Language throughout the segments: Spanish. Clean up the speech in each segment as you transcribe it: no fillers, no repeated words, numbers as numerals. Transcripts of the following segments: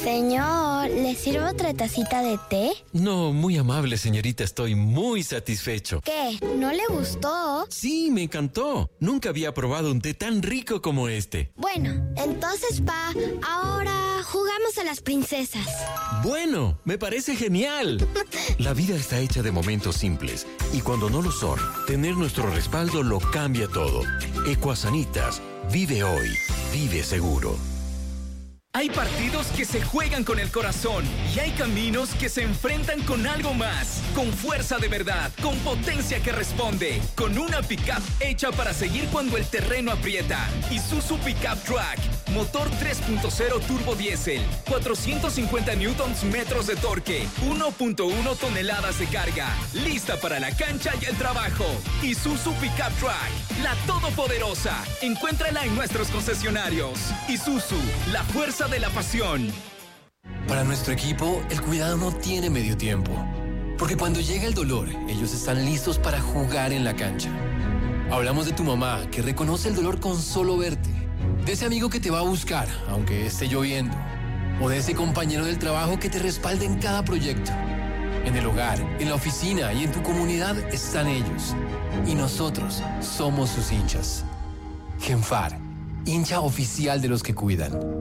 Señor, ¿le sirvo otra tacita de té? No, muy amable, señorita. Estoy muy satisfecho. ¿Qué? ¿No le gustó? Sí, me encantó. Nunca había probado un té tan rico como este. Bueno, entonces, ahora jugamos a las princesas. Bueno, me parece genial. La vida está hecha de momentos simples y cuando no lo son, tener nuestro respaldo lo cambia todo. Ecuasanitas, vive hoy, vive seguro. Hay partidos que se juegan con el corazón y hay caminos que se enfrentan con algo más, con fuerza de verdad, con potencia que responde, con una pickup hecha para seguir cuando el terreno aprieta. Isuzu Pickup Track, motor 3.0 turbo diésel, 450 newtons metros de torque, 1.1 toneladas de carga, lista para la cancha y el trabajo. Isuzu Pickup Track, la todopoderosa. Encuéntrala en nuestros concesionarios. Isuzu, la fuerza de la pasión. Para nuestro equipo, el cuidado no tiene medio tiempo. Porque cuando llega el dolor, ellos están listos para jugar en la cancha. Hablamos de tu mamá, que reconoce el dolor con solo verte. De ese amigo que te va a buscar, aunque esté lloviendo. O de ese compañero del trabajo que te respalda en cada proyecto. En el hogar, en la oficina y en tu comunidad están ellos. Y nosotros somos sus hinchas. Genfar, hincha oficial de los que cuidan.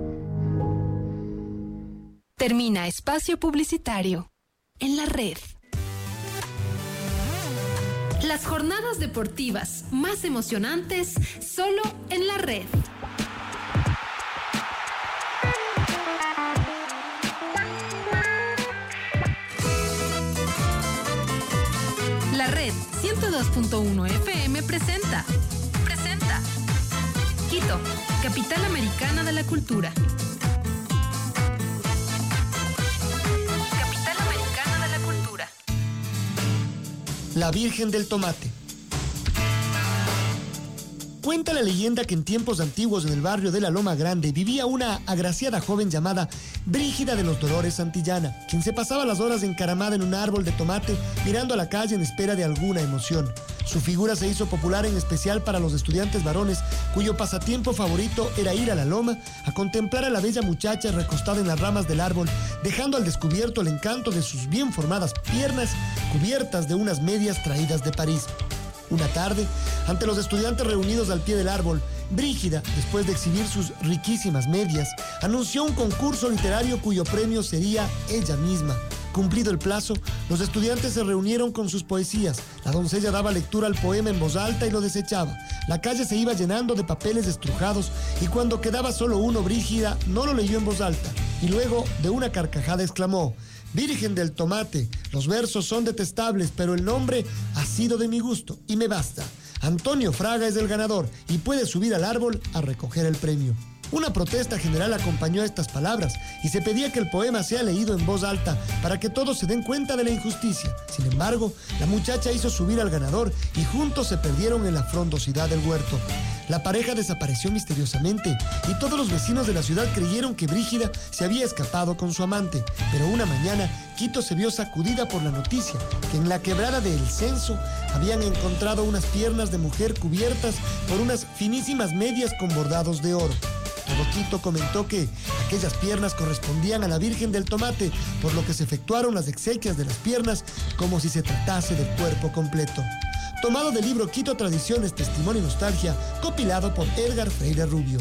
Termina espacio publicitario en la red. Las jornadas deportivas más emocionantes solo en la red. La red 102.1 FM presenta Quito, capital americana de la cultura. La Virgen del Tomate. Cuenta la leyenda que en tiempos antiguos en el barrio de la Loma Grande vivía una agraciada joven llamada Brígida de los Dolores Santillana, quien se pasaba las horas encaramada en un árbol de tomate mirando a la calle en espera de alguna emoción. Su figura se hizo popular en especial para los estudiantes varones, cuyo pasatiempo favorito era ir a la loma a contemplar a la bella muchacha recostada en las ramas del árbol, dejando al descubierto el encanto de sus bien formadas piernas cubiertas de unas medias traídas de París. Una tarde, ante los estudiantes reunidos al pie del árbol, Brígida, después de exhibir sus riquísimas medias, anunció un concurso literario cuyo premio sería ella misma. Cumplido el plazo, los estudiantes se reunieron con sus poesías. La doncella daba lectura al poema en voz alta y lo desechaba. La calle se iba llenando de papeles estrujados y cuando quedaba solo uno, Brígida no lo leyó en voz alta y luego de una carcajada exclamó: Virgen del Tomate, los versos son detestables, pero el nombre ha sido de mi gusto y me basta. Antonio Fraga es el ganador y puede subir al árbol a recoger el premio. Una protesta general acompañó a estas palabras y se pedía que el poema sea leído en voz alta para que todos se den cuenta de la injusticia. Sin embargo, la muchacha hizo subir al ganador y juntos se perdieron en la frondosidad del huerto. La pareja desapareció misteriosamente y todos los vecinos de la ciudad creyeron que Brígida se había escapado con su amante. Pero una mañana, Quito se vio sacudida por la noticia que en la quebrada de El Censo habían encontrado unas piernas de mujer cubiertas por unas finísimas medias con bordados de oro. Todo Quito comentó que aquellas piernas correspondían a la Virgen del Tomate, por lo que se efectuaron las exequias de las piernas como si se tratase del cuerpo completo. Tomado del libro Quito Tradiciones, Testimonio y Nostalgia, compilado por Edgar Freire Rubio.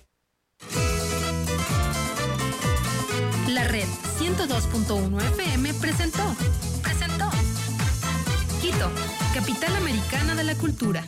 La red 102.1 FM presentó Quito, capital americana de la cultura.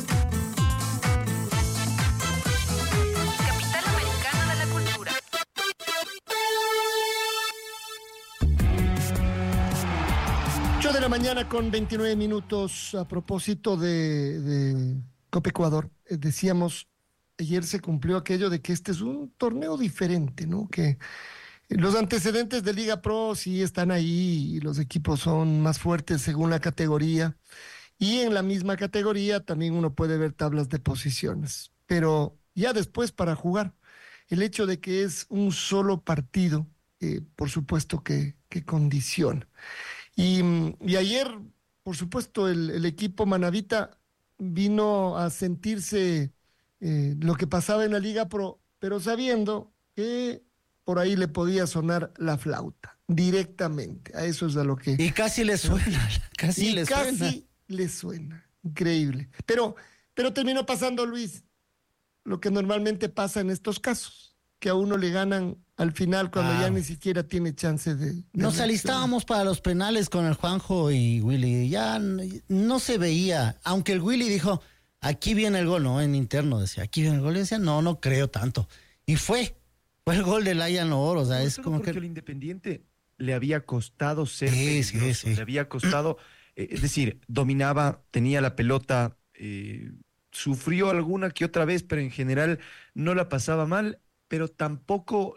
De la mañana con 29 minutos. A propósito de Copa Ecuador, decíamos, ayer se cumplió aquello de que este es un torneo diferente, ¿no? Que los antecedentes de Liga Pro sí están ahí y los equipos son más fuertes según la categoría, y en la misma categoría también uno puede ver tablas de posiciones, pero ya después para jugar, el hecho de que es un solo partido, por supuesto que condiciona. Y ayer, por supuesto, el equipo manabita vino a sentirse lo que pasaba en la Liga Pro, pero sabiendo que por ahí le podía sonar la flauta directamente. A eso es a lo que... Y casi le suena, casi le suena. Increíble. Pero terminó pasando, Luis, lo que normalmente pasa en estos casos, que a uno le ganan al final cuando ya ni siquiera tiene chance de Nos alistábamos para los penales con el Juanjo y Willy. Ya no se veía, aunque el Willy dijo, aquí viene el gol, ¿no? En interno decía, aquí viene el gol. Y decía, no creo tanto. Y fue el gol de Layan Oro. O sea, es como porque que... el Independiente le había costado ser peligroso, le había costado, es decir, dominaba, tenía la pelota, sufrió alguna que otra vez, pero en general no la pasaba mal, pero tampoco,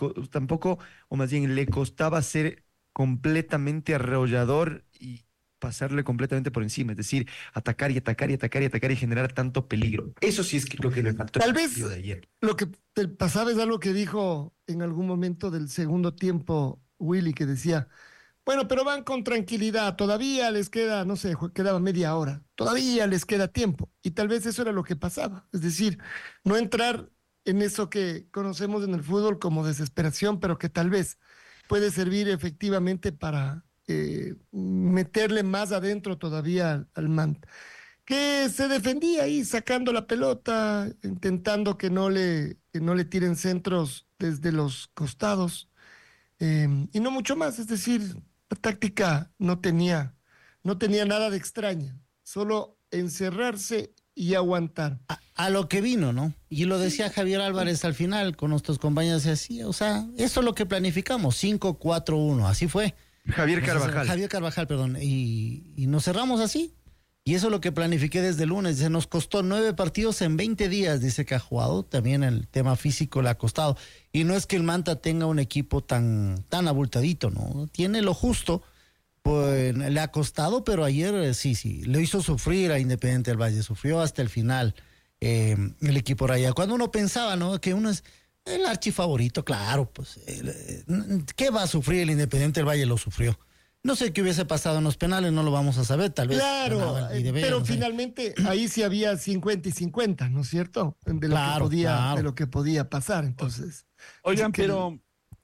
o más bien le costaba ser completamente arrollador y pasarle completamente por encima, es decir, atacar y generar tanto peligro. Eso sí es lo que le faltó. Tal vez lo que te pasaba es algo que dijo en algún momento del segundo tiempo Willy, que decía, bueno, pero van con tranquilidad, todavía les queda, no sé, quedaba media hora, todavía les queda tiempo. Y tal vez eso era lo que pasaba, es decir, no entrar en eso que conocemos en el fútbol como desesperación, pero que tal vez puede servir efectivamente para meterle más adentro todavía al Manta, que se defendía ahí sacando la pelota, intentando que no le tiren centros desde los costados, y no mucho más. Es decir, la táctica no tenía nada de extraña, solo encerrarse y aguantar. A lo que vino, ¿no? Y lo decía Javier Álvarez al final con nuestros compañeros, así, o sea, eso es lo que planificamos, 5-4-1, así fue. Javier Carvajal, perdón, y nos cerramos así. Y eso es lo que planifiqué desde el lunes. Se nos costó 9 partidos en 20 días, dice que ha jugado. También el tema físico le ha costado. Y no es que el Manta tenga un equipo tan abultadito, ¿no? Tiene lo justo. Pues le ha costado, pero ayer sí, le hizo sufrir a Independiente del Valle. Sufrió hasta el final el equipo Raya. Cuando uno pensaba, ¿no? Que uno es el archifavorito, claro, pues, ¿qué va a sufrir el Independiente del Valle? Lo sufrió. No sé qué hubiese pasado en los penales, no lo vamos a saber, tal vez. Claro, pero finalmente ahí sí había 50 y 50, ¿no es cierto? De lo que podía pasar, entonces. Oigan, pero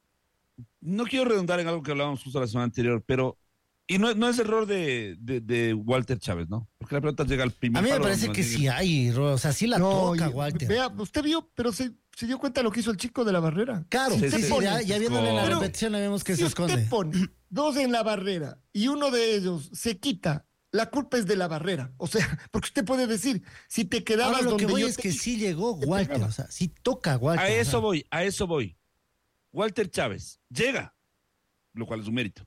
no quiero redundar en algo que hablábamos justo la semana anterior, pero y no es error de Walter Chávez, ¿no? Porque la pelota llega al primer. A mí me parece que sí hay, o sea, sí la toca Walter. Vea, usted vio, pero se dio cuenta de lo que hizo el chico de la barrera. Claro, ya viéndole en la repetición le vemos que se esconde. Si usted pone 2 en la barrera y uno de ellos se quita, la culpa es de la barrera. O sea, porque usted puede decir, si te quedabas ahora, lo donde que voy yo es que sí llegó Walter, o sea, sí toca Walter. A eso voy. Walter Chávez llega, lo cual es un mérito.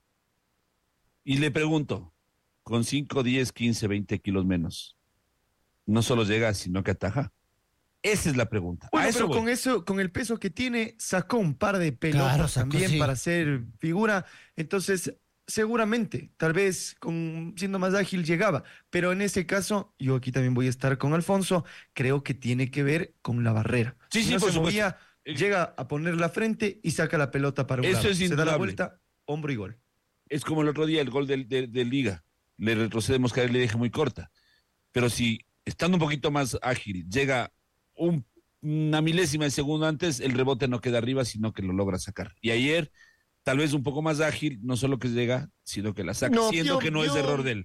Y le pregunto, con 5, 10, 15, 20 kilos menos, no solo llega, sino que ataja. Esa es la pregunta. Bueno, pero con el peso que tiene, sacó un par de pelotas también para hacer figura. Entonces, seguramente, tal vez siendo más ágil llegaba. Pero en ese caso, yo aquí también voy a estar con Alfonso, creo que tiene que ver con la barrera. Sí, no por se supuesto. movía, llega a poner la frente y saca la pelota para un Eso lado. es Se da la indudable. vuelta, hombro y gol. Es como el otro día, el gol de Liga. Le retrocedemos, que le deje muy corta. Pero si, estando un poquito más ágil, llega una milésima de segundo antes, el rebote no queda arriba, sino que lo logra sacar. Y ayer, tal vez un poco más ágil, no solo que llega, sino que la saca, siendo que no es error de él.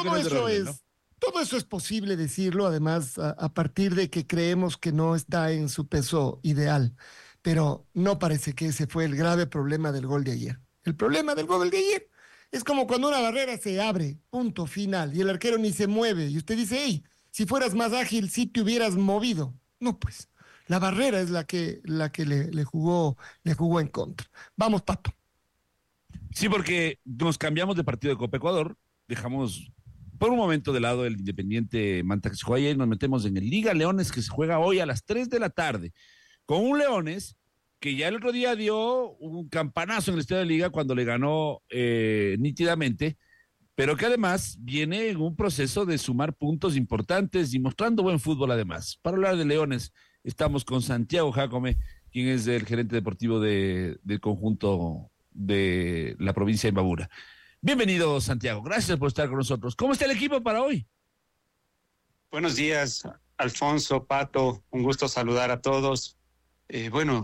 Todo eso es posible decirlo, además, a partir de que creemos que no está en su peso ideal. Pero no parece que ese fue el grave problema del gol de ayer. El problema del gol de ayer es como cuando una barrera se abre, punto final, y el arquero ni se mueve, y usted dice, hey, si fueras más ágil, sí te hubieras movido. No, pues, la barrera es la que le jugó en contra. Vamos, Pato. Sí, porque nos cambiamos de partido de Copa Ecuador, dejamos por un momento de lado el Independiente Manta que se juega ayer, nos metemos en el Liga Leones que se juega hoy a las 3 de la tarde, con un Leones que ya el otro día dio un campanazo en el Estadio de Liga cuando le ganó nítidamente, pero que además viene en un proceso de sumar puntos importantes y mostrando buen fútbol además. Para hablar de Leones, estamos con Santiago Jacome, quien es el gerente deportivo del conjunto de la provincia de Imbabura. Bienvenido, Santiago, gracias por estar con nosotros. ¿Cómo está el equipo para hoy? Buenos días, Alfonso, Pato, un gusto saludar a todos. Bueno,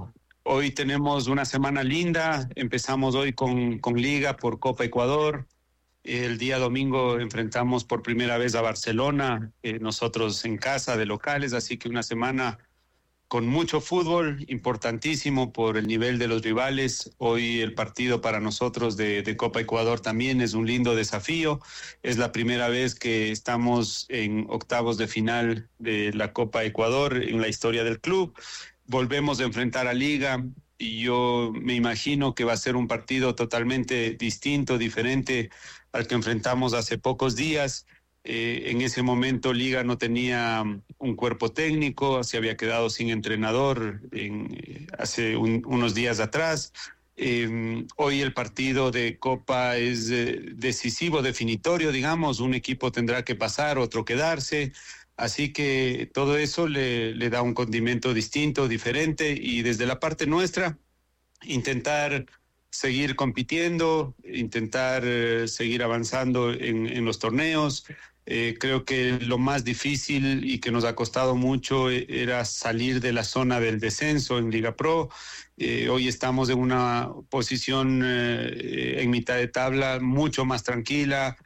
Hoy tenemos una semana linda, empezamos hoy con Liga por Copa Ecuador. El día domingo enfrentamos por primera vez a Barcelona, nosotros en casa de locales, así que una semana con mucho fútbol, importantísimo por el nivel de los rivales. Hoy el partido para nosotros de Copa Ecuador también es un lindo desafío. Es la primera vez que estamos en octavos de final de la Copa Ecuador en la historia del club. Volvemos a enfrentar a Liga y yo me imagino que va a ser un partido totalmente distinto, diferente al que enfrentamos hace pocos días. En ese momento Liga no tenía un cuerpo técnico, se había quedado sin entrenador hace unos días atrás. Hoy el partido de Copa es decisivo, definitorio, digamos. Un equipo tendrá que pasar, otro quedarse. Así que todo eso le da un condimento distinto, diferente, y desde la parte nuestra intentar seguir compitiendo, intentar seguir avanzando en los torneos. Creo que lo más difícil y que nos ha costado mucho era salir de la zona del descenso en Liga Pro. Hoy estamos en una posición en mitad de tabla mucho más tranquila.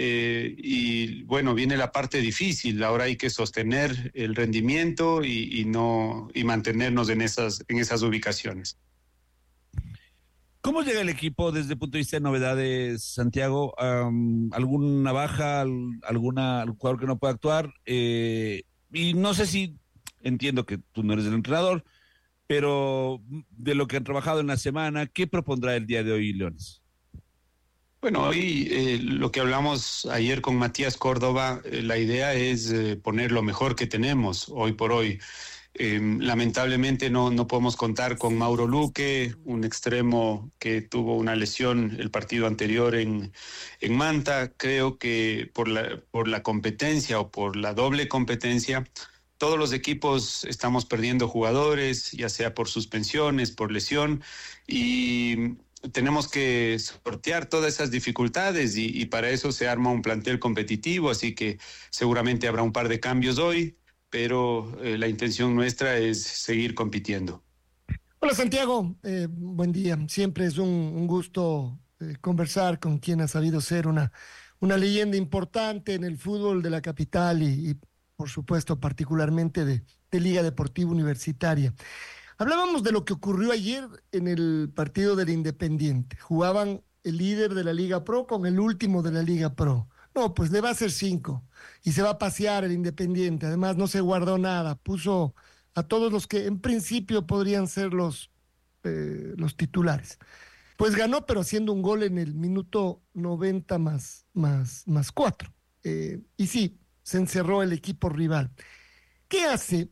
Y bueno, viene la parte difícil. Ahora hay que sostener el rendimiento y mantenernos en esas ubicaciones. ¿Cómo llega el equipo desde el punto de vista de novedades, Santiago? ¿Alguna baja, algún jugador que no pueda actuar? Y no sé si, entiendo que tú no eres el entrenador, pero de lo que han trabajado en la semana, ¿qué propondrá el día de hoy Leones? Bueno, hoy lo que hablamos ayer con Matías Córdoba, la idea es poner lo mejor que tenemos hoy por hoy. Lamentablemente no podemos contar con Mauro Luque, un extremo que tuvo una lesión el partido anterior en Manta. Creo que por la competencia o por la doble competencia, todos los equipos estamos perdiendo jugadores, ya sea por suspensiones, por lesión, y tenemos que sortear todas esas dificultades y para eso se arma un plantel competitivo, así que seguramente habrá un par de cambios hoy, pero la intención nuestra es seguir compitiendo. Hola Santiago, buen día. Siempre es un gusto conversar con quien ha sabido ser una leyenda importante en el fútbol de la capital y por supuesto particularmente de Liga Deportiva Universitaria. Hablábamos de lo que ocurrió ayer en el partido del Independiente. Jugaban el líder de la Liga Pro con el último de la Liga Pro. No, pues le va a hacer 5 y se va a pasear el Independiente. Además no se guardó nada, puso a todos los que en principio podrían ser los titulares. Pues ganó, pero haciendo un gol en el minuto 90 más 4. Y sí, se encerró el equipo rival. ¿Qué hace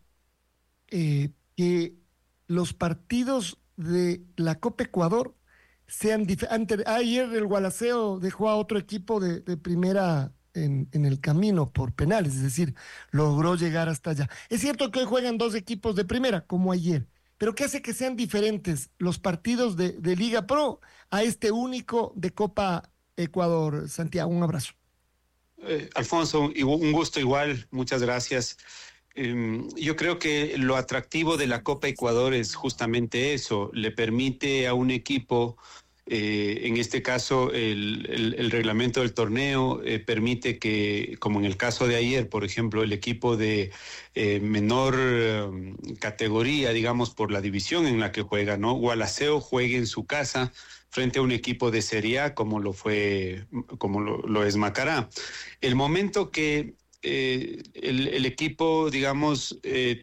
que los partidos de la Copa Ecuador sean diferentes? Ayer el Gualaceo dejó a otro equipo de primera en el camino por penales, es decir, logró llegar hasta allá. Es cierto que hoy juegan 2 equipos de primera, como ayer, pero ¿qué hace que sean diferentes los partidos de Liga Pro a este único de Copa Ecuador? Santiago, un abrazo. Alfonso, un gusto igual, muchas gracias. Yo creo que lo atractivo de la Copa Ecuador es justamente eso, le permite a un equipo, en este caso el reglamento del torneo permite que, como en el caso de ayer, por ejemplo, el equipo de menor categoría, digamos por la división en la que juega, ¿no? Gualaceo juegue en su casa frente a un equipo de Serie A como lo es Macará. El momento que el equipo, digamos,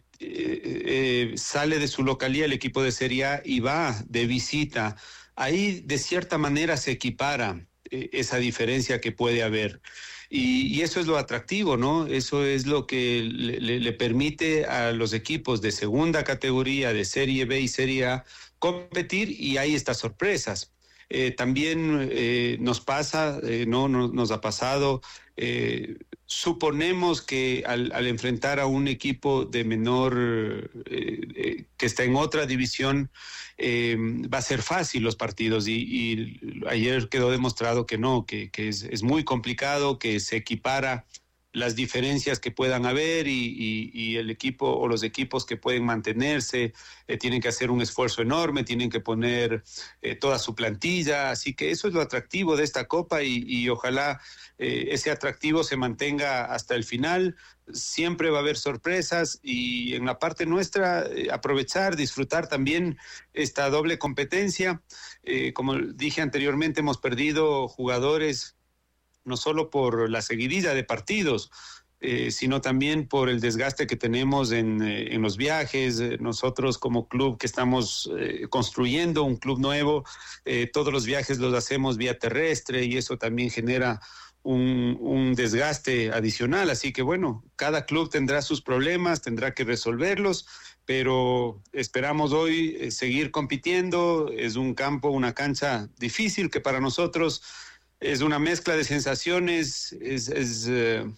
sale de su localía, el equipo de Serie A, y va de visita, ahí de cierta manera se equipara esa diferencia que puede haber. Y eso es lo atractivo, ¿no? Eso es lo que le permite a los equipos de segunda categoría, de Serie B y Serie A, competir, y hay estas sorpresas. También nos pasa, nos ha pasado, suponemos que al enfrentar a un equipo de menor, que está en otra división, va a ser fácil los partidos, y ayer quedó demostrado que no, que es muy complicado, que se equipara las diferencias que puedan haber y el equipo o los equipos que pueden mantenerse tienen que hacer un esfuerzo enorme, tienen que poner toda su plantilla, así que eso es lo atractivo de esta Copa y ojalá ese atractivo se mantenga hasta el final. Siempre va a haber sorpresas y en la parte nuestra aprovechar, disfrutar también esta doble competencia. Como dije anteriormente, hemos perdido jugadores no solo por la seguidilla de partidos, sino también por el desgaste que tenemos en los viajes. Nosotros como club que estamos construyendo un club nuevo, todos los viajes los hacemos vía terrestre y eso también genera un desgaste adicional, así que bueno, cada club tendrá sus problemas, tendrá que resolverlos, pero esperamos hoy seguir compitiendo. Es un campo, una cancha difícil que para nosotros es una mezcla de sensaciones, es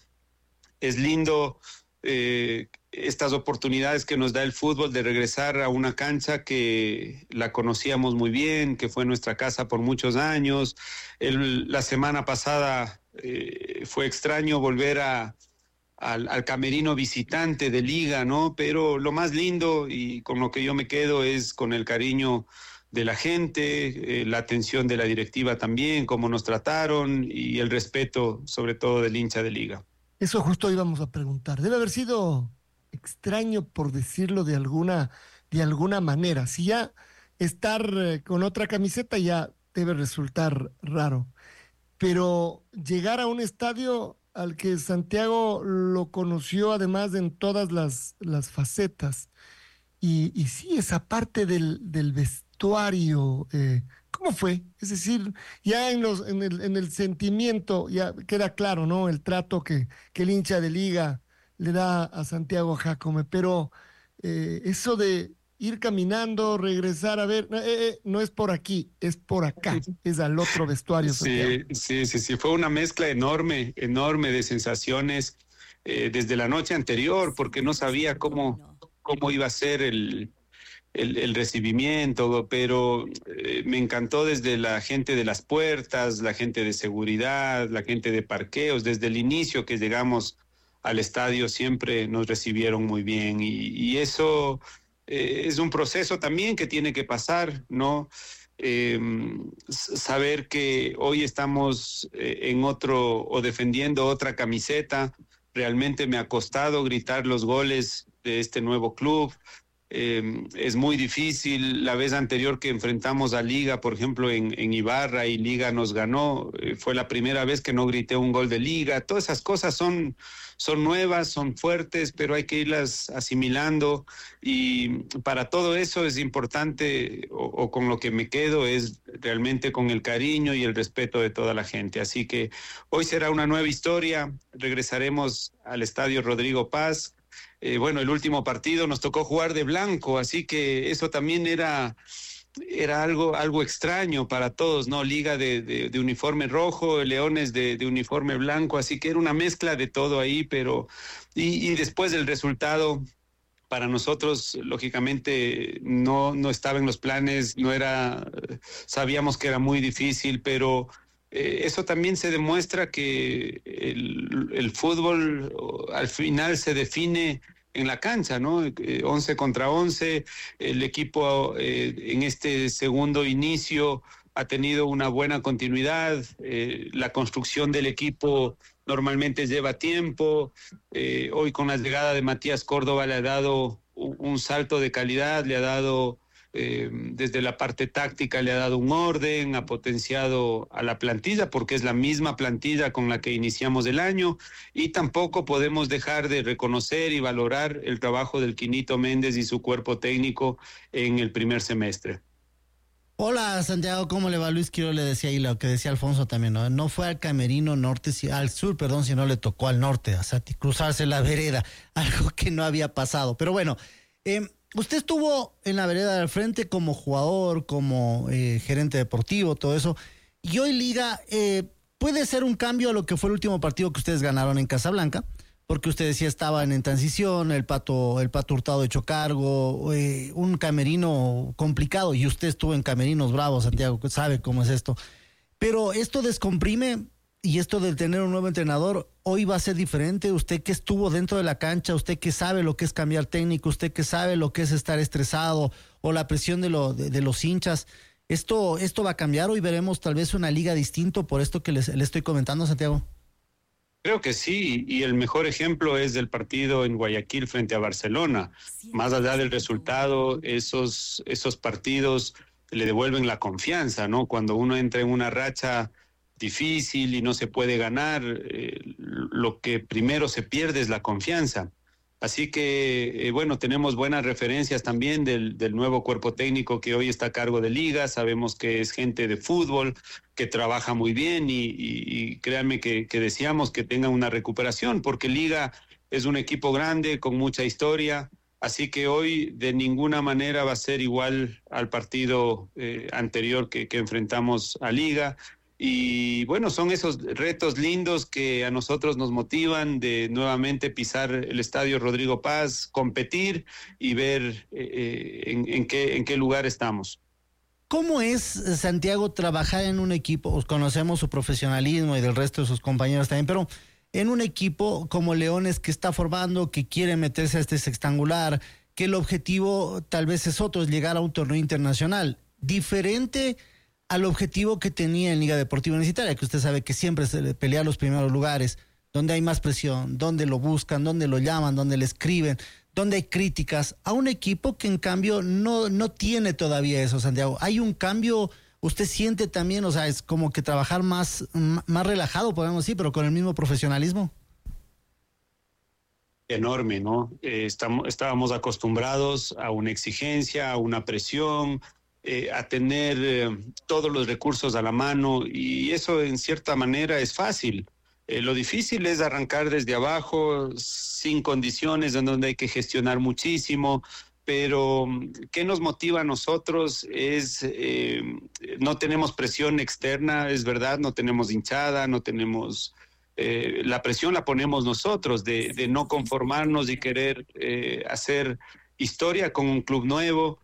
lindo estas oportunidades que nos da el fútbol de regresar a una cancha que la conocíamos muy bien, que fue nuestra casa por muchos años. La semana pasada fue extraño volver al camerino visitante de Liga, ¿no? Pero lo más lindo y con lo que yo me quedo es con el cariño de la gente, la atención de la directiva también, cómo nos trataron y el respeto sobre todo del hincha de Liga. Eso justo íbamos a preguntar. Debe haber sido extraño, por decirlo de alguna manera. Si ya estar con otra camiseta ya debe resultar raro. Pero llegar a un estadio al que Santiago lo conoció además en todas las facetas. Y sí, esa parte del vestuario, ¿cómo fue? Es decir, ya en el sentimiento ya queda claro, ¿no? El trato que el hincha de Liga le da a Santiago Jacome, pero eso de ir caminando, regresar a ver, no es por aquí, es por acá, es al otro vestuario. Sí, fue una mezcla enorme de sensaciones desde la noche anterior, porque no sabía cómo iba a ser el recibimiento, pero me encantó desde la gente de las puertas, la gente de seguridad, la gente de parqueos, desde el inicio que llegamos al estadio siempre nos recibieron muy bien y eso es un proceso también que tiene que pasar, ¿no? Saber que hoy estamos en otro o defendiendo otra camiseta, realmente me ha costado gritar los goles de este nuevo club. Es muy difícil. La vez anterior que enfrentamos a Liga, por ejemplo, en Ibarra y Liga nos ganó, fue la primera vez que no grité un gol de Liga. Todas esas cosas son nuevas, son fuertes, pero hay que irlas asimilando y para todo eso es importante o con lo que me quedo es realmente con el cariño y el respeto de toda la gente. Así que hoy será una nueva historia. Regresaremos al Estadio Rodrigo Paz. Bueno, el último partido nos tocó jugar de blanco, así que eso también era algo extraño para todos, ¿no? Liga de uniforme rojo, Leones de uniforme blanco, así que era una mezcla de todo ahí, pero y después del resultado, para nosotros, lógicamente, no estaba en los planes, sabíamos que era muy difícil, pero eso también se demuestra que el fútbol al final se define en la cancha, ¿no? 11 contra 11, el equipo en este segundo inicio ha tenido una buena continuidad, la construcción del equipo normalmente lleva tiempo, hoy con la llegada de Matías Córdoba le ha dado un salto de calidad, le ha dado desde la parte táctica le ha dado un orden, ha potenciado a la plantilla porque es la misma plantilla con la que iniciamos el año y tampoco podemos dejar de reconocer y valorar el trabajo del Quinito Méndez y su cuerpo técnico en el primer semestre. Hola Santiago, ¿cómo le va? Luis Quiroz le decía y lo que decía Alfonso también, no fue al camerino norte, al sur, perdón, sino le tocó al norte, a cruzarse la vereda, algo que no había pasado, pero bueno, usted estuvo en la vereda del frente como jugador, como gerente deportivo, todo eso. Y hoy Liga puede ser un cambio a lo que fue el último partido que ustedes ganaron en Casablanca, porque usted decía estaban en transición, el Pato Hurtado hecho cargo, un camerino complicado, y usted estuvo en camerinos bravos, Santiago, sabe cómo es esto. Pero esto descomprime y esto de tener un nuevo entrenador, hoy va a ser diferente? Usted que estuvo dentro de la cancha, usted que sabe lo que es cambiar técnico, usted que sabe lo que es estar estresado o la presión de los hinchas. ¿Esto va a cambiar? Hoy veremos tal vez una liga distinto por esto que le estoy comentando, Santiago. Creo que sí, y el mejor ejemplo es del partido en Guayaquil frente a Barcelona. Más allá del resultado, esos partidos le devuelven la confianza, ¿no? Cuando uno entra en una racha difícil y no se puede ganar, lo que primero se pierde es la confianza. Así que, bueno, tenemos buenas referencias también del nuevo cuerpo técnico que hoy está a cargo de Liga. Sabemos que es gente de fútbol, que trabaja muy bien y créanme que deseamos que tengan una recuperación, porque Liga es un equipo grande, con mucha historia. Así que hoy de ninguna manera va a ser igual al partido anterior que enfrentamos a Liga. Y bueno, son esos retos lindos que a nosotros nos motivan de nuevamente pisar el Estadio Rodrigo Paz, competir y ver en qué lugar estamos. ¿Cómo es, Santiago, trabajar en un equipo? Conocemos su profesionalismo y del resto de sus compañeros también, pero en un equipo como Leones que está formando, que quiere meterse a este sextangular, que el objetivo tal vez es otro, es llegar a un torneo internacional, diferente al objetivo que tenía en Liga Deportiva Universitaria, que usted sabe que siempre se pelea los primeros lugares, donde hay más presión, donde lo buscan, donde lo llaman, donde le escriben, donde hay críticas, a un equipo que en cambio no tiene todavía eso, Santiago. Hay un cambio, usted siente también, o sea, es como que trabajar más relajado, podemos decir, pero con el mismo profesionalismo. Enorme, ¿no? Estábamos acostumbrados a una exigencia, a una presión, a tener todos los recursos a la mano, y eso en cierta manera es fácil. Lo difícil es arrancar desde abajo, sin condiciones, en donde hay que gestionar muchísimo, pero ¿qué nos motiva a nosotros? No tenemos presión externa, es verdad, no tenemos hinchada, no tenemos... la presión la ponemos nosotros de no conformarnos y querer hacer historia con un club nuevo.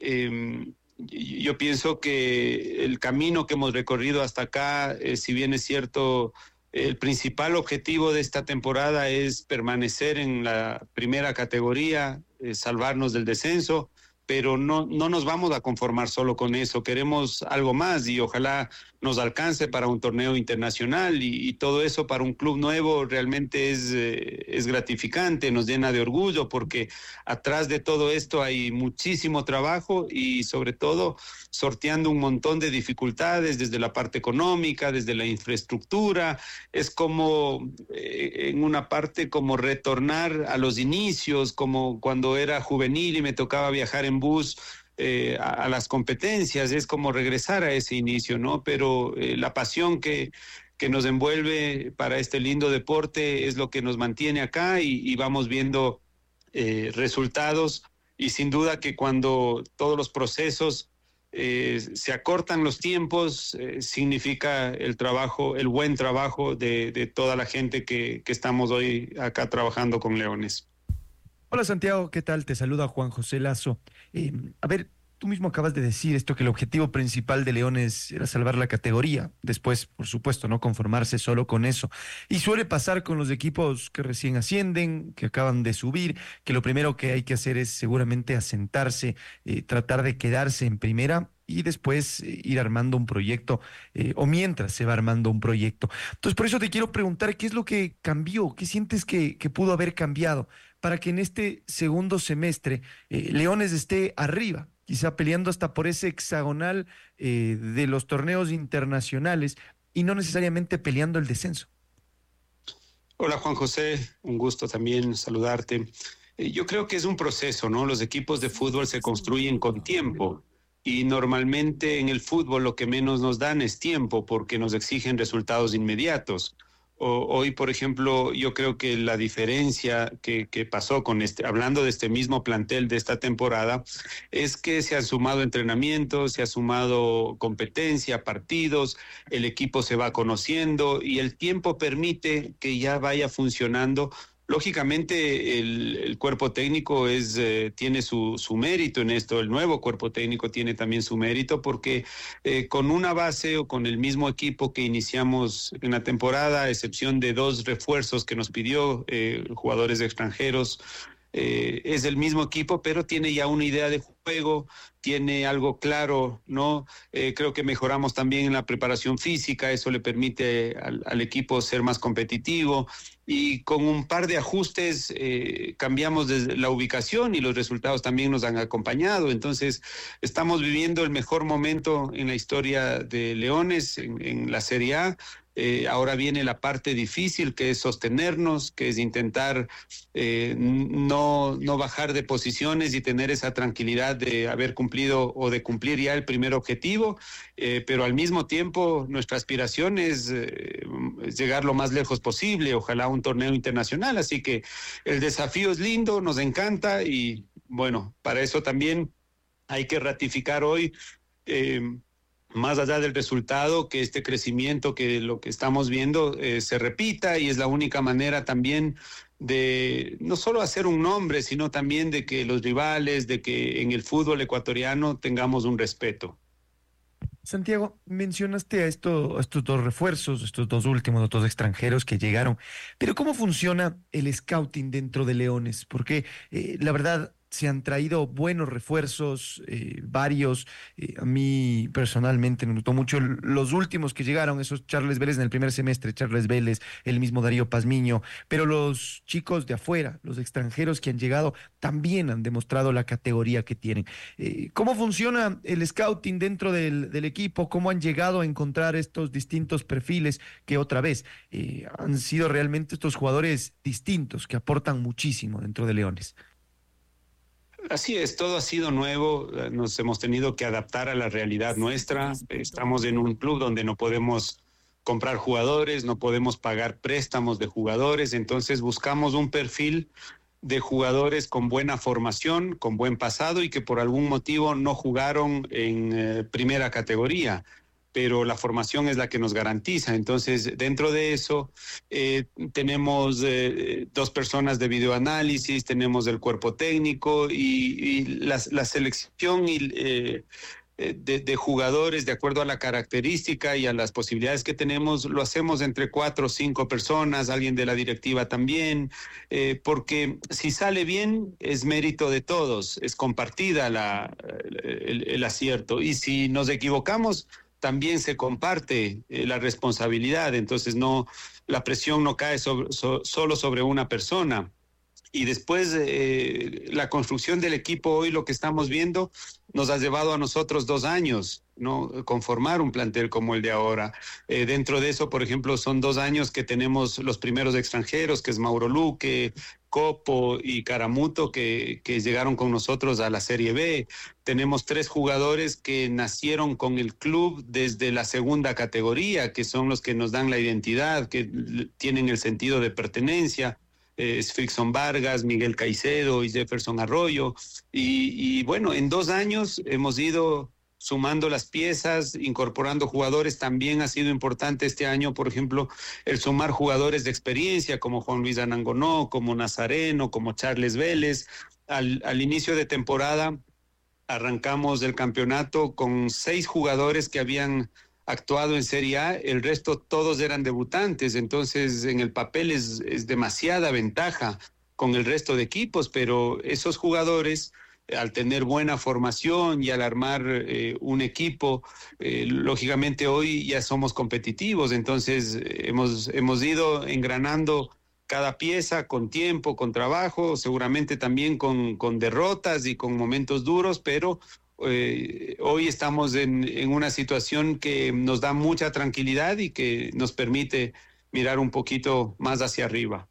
Yo pienso que el camino que hemos recorrido hasta acá, si bien es cierto, el principal objetivo de esta temporada es permanecer en la primera categoría, salvarnos del descenso, pero no nos vamos a conformar solo con eso, queremos algo más y ojalá nos alcance para un torneo internacional y todo eso para un club nuevo realmente es gratificante, nos llena de orgullo porque atrás de todo esto hay muchísimo trabajo y sobre todo sorteando un montón de dificultades desde la parte económica, desde la infraestructura, es como en una parte como retornar a los inicios, como cuando era juvenil y me tocaba viajar en bus a las competencias, es como regresar a ese inicio, ¿no? Pero la pasión que nos envuelve para este lindo deporte es lo que nos mantiene acá y vamos viendo resultados y sin duda que cuando todos los procesos se acortan los tiempos, significa el buen trabajo de toda la gente que estamos hoy acá trabajando con Leones. Hola Santiago, ¿qué tal? Te saluda Juan José Lazo. A ver, tú mismo acabas de decir esto, que el objetivo principal de Leones era salvar la categoría. Después, por supuesto, no conformarse solo con eso. Y suele pasar con los equipos que recién ascienden, que acaban de subir, que lo primero que hay que hacer es seguramente asentarse, tratar de quedarse en primera y después ir armando un proyecto, o mientras se va armando un proyecto. Entonces, por eso te quiero preguntar, ¿qué es lo que cambió? ¿Qué sientes que pudo haber cambiado para que en este segundo semestre Leones esté arriba, quizá peleando hasta por ese hexagonal de los torneos internacionales y no necesariamente peleando el descenso? Hola Juan José, un gusto también saludarte. Yo creo que es un proceso, ¿no? Los equipos de fútbol se construyen con tiempo. Y normalmente en el fútbol lo que menos nos dan es tiempo porque nos exigen resultados inmediatos. Hoy, por ejemplo, yo creo que la diferencia que pasó con hablando de este mismo plantel de esta temporada, es que se han sumado entrenamientos, se ha sumado competencia, partidos, el equipo se va conociendo y el tiempo permite que ya vaya funcionando lógicamente el cuerpo técnico tiene su mérito en esto, el nuevo cuerpo técnico tiene también su mérito porque con una base o con el mismo equipo que iniciamos en la temporada, a excepción de 2 refuerzos que nos pidió jugadores extranjeros, es el mismo equipo, pero tiene ya una idea de juego, tiene algo claro, ¿no? Creo que mejoramos también en la preparación física, eso le permite al equipo ser más competitivo y con un par de ajustes cambiamos desde la ubicación y los resultados también nos han acompañado. Entonces, estamos viviendo el mejor momento en la historia de Leones en la Serie A. Ahora viene la parte difícil, que es sostenernos, que es intentar no bajar de posiciones y tener esa tranquilidad de haber cumplido o de cumplir ya el primer objetivo, pero al mismo tiempo nuestra aspiración es llegar lo más lejos posible, ojalá un torneo internacional, así que el desafío es lindo, nos encanta y bueno, para eso también hay que ratificar hoy más allá del resultado, que este crecimiento, que lo que estamos viendo se repita y es la única manera también de no solo hacer un nombre, sino también de que los rivales, de que en el fútbol ecuatoriano tengamos un respeto. Santiago, mencionaste a estos 2 refuerzos, estos 2 últimos, los 2 extranjeros que llegaron, pero ¿cómo funciona el scouting dentro de Leones? Porque la verdad se han traído buenos refuerzos, varios. A mí personalmente me gustó mucho los últimos que llegaron, esos Charles Vélez en el primer semestre, Charles Vélez, el mismo Darío Pazmiño, pero los chicos de afuera, los extranjeros que han llegado, también han demostrado la categoría que tienen. ¿Cómo funciona el scouting dentro del equipo? ¿Cómo han llegado a encontrar estos distintos perfiles que otra vez han sido realmente estos jugadores distintos que aportan muchísimo dentro de Leones? Así es, todo ha sido nuevo, nos hemos tenido que adaptar a la realidad nuestra, estamos en un club donde no podemos comprar jugadores, no podemos pagar préstamos de jugadores, entonces buscamos un perfil de jugadores con buena formación, con buen pasado y que por algún motivo no jugaron en primera categoría, pero la formación es la que nos garantiza. Entonces, dentro de eso, tenemos 2 personas de videoanálisis, tenemos el cuerpo técnico y la selección de jugadores de acuerdo a la característica y a las posibilidades que tenemos, lo hacemos entre 4 o 5 personas, alguien de la directiva también, porque si sale bien es mérito de todos, es compartida el acierto y si nos equivocamos también se comparte la responsabilidad, entonces la presión no cae solo sobre una persona. Y después la construcción del equipo hoy, lo que estamos viendo, nos ha llevado a nosotros 2 años, ¿no? Conformar un plantel como el de ahora. Dentro de eso, por ejemplo, son 2 años que tenemos los primeros extranjeros, que es Mauro Luque, Copo y Caramuto, que llegaron con nosotros a la Serie B. Tenemos 3 jugadores que nacieron con el club desde la segunda categoría, que son los que nos dan la identidad, que tienen el sentido de pertenencia. Frickson Vargas, Miguel Caicedo y Jefferson Arroyo. Y bueno, en 2 años hemos ido sumando las piezas, incorporando jugadores. También ha sido importante este año, por ejemplo, el sumar jugadores de experiencia como Juan Luis Anangonó, como Nazareno, como Charles Vélez. Al inicio de temporada arrancamos el campeonato con 6 jugadores que habían actuado en Serie A, el resto todos eran debutantes, entonces en el papel es demasiada ventaja con el resto de equipos, pero esos jugadores al tener buena formación y al armar un equipo, lógicamente hoy ya somos competitivos, entonces hemos ido engranando cada pieza con tiempo, con trabajo, seguramente también con derrotas y con momentos duros, pero hoy estamos en una situación que nos da mucha tranquilidad y que nos permite mirar un poquito más hacia arriba.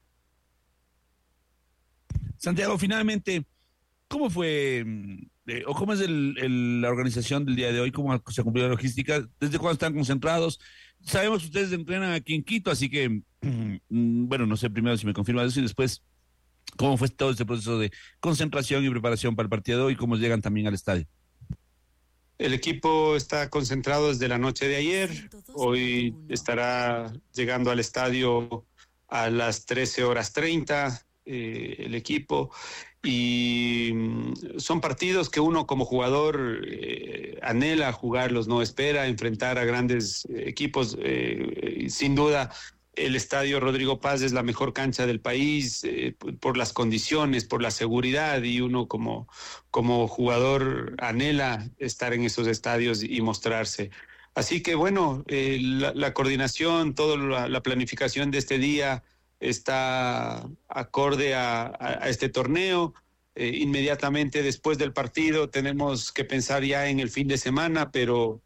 Santiago, finalmente, ¿cómo fue o cómo es la organización del día de hoy? ¿Cómo se cumplió la logística? ¿Desde cuándo están concentrados? Sabemos que ustedes entrenan aquí en Quito, así que, bueno, no sé primero si me confirma eso y después, ¿cómo fue todo este proceso de concentración y preparación para el partido de hoy? ¿Cómo llegan también al estadio? El equipo está concentrado desde la noche de ayer. Hoy estará llegando al estadio a las 13:30. el equipo, y son partidos que uno como jugador anhela jugarlos, no espera enfrentar a grandes equipos. Sin duda, el estadio Rodrigo Paz es la mejor cancha del país por las condiciones, por la seguridad, y uno como jugador anhela estar en esos estadios y mostrarse. Así que bueno, la coordinación, toda la planificación de este día está acorde a este torneo. Inmediatamente después del partido tenemos que pensar ya en el fin de semana, pero